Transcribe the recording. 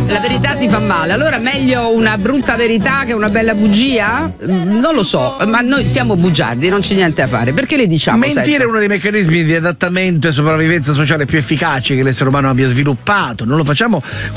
La verità ti fa male, allora meglio una brutta verità che una bella bugia? Non lo so, ma noi siamo bugiardi, non c'è niente da fare. Perché le diciamo? Mentire è uno dei meccanismi di adattamento e sopravvivenza sociale più efficaci che l'essere umano abbia sviluppato. Non lo facciamo